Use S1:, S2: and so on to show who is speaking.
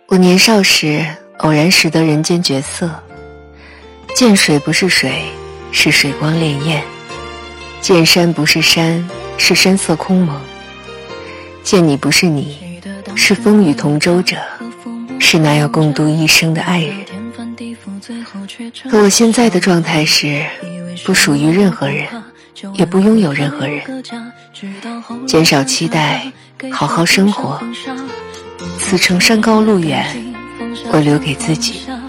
S1: 我年少时偶然识得人间绝色，见水不是水，是水光潋滟；见山不是山，是山色空蒙；见你不是你，是风雨同舟者，是那要共度一生的爱人。可我现在的状态是不属于任何人，也不拥有任何人，减少期待，好好生活。此程山高路远，我留给自己。